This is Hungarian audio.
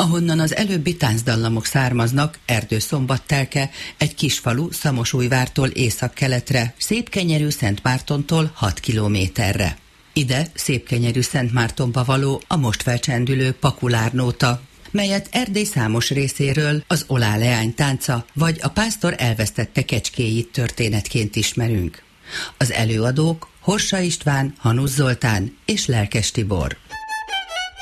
Ahonnan az előbbi táncdallamok származnak, Erdőszombattelke, egy kis falu Szamosújvártól északkeletre, Szépkenyerű Szentmártontól 6 kilométerre. Ide Szépkenyerű Szentmártonba való a most felcsendülő Pakulárnóta, melyet Erdély számos részéről az Olá leány tánca vagy a pásztor elvesztette kecskéit történetként ismerünk. Az előadók Horsa István, Hanusz Zoltán és Lelkes Tibor.